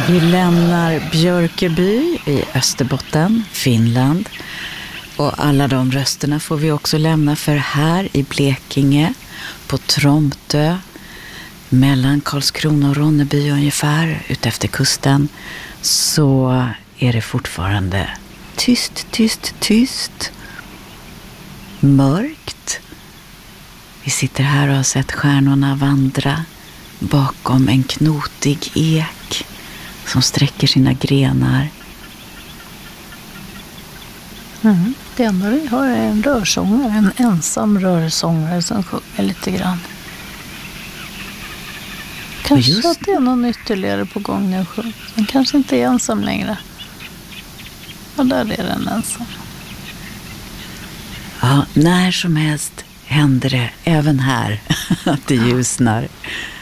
Vi lämnar Björköby i Österbotten, Finland. Och alla de rösterna får vi också lämna, för här i Blekinge, på Tromtö, mellan Karlskrona och Ronneby ungefär, utefter kusten, så är det fortfarande tyst, tyst, tyst. Mörkt. Vi sitter här och har sett stjärnorna vandra bakom en knotig ek som sträcker sina grenar. Det enda vi har är en rörsångare, en ensam rörsångare som sjunger lite grann. Kanske att det är någon ytterligare på gång nu. Den kanske inte är ensam längre. Och där är den ensam. Ja, när som helst händer det även här att det ljusnar.